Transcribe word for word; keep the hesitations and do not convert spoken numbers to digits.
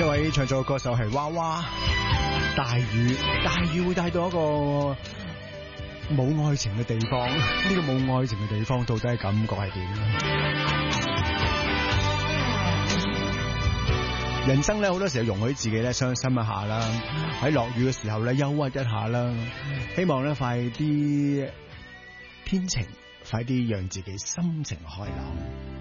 一位唱作歌手係娃娃。大雨，大雨會帶到一個冇愛情嘅地方，呢、這個冇愛情嘅地方到底感覺係點呢？人生咧好多時候容許自己咧傷心一下啦，喺落雨嘅時候咧憂鬱一下啦，希望咧快啲天晴，快啲讓自己心情開朗。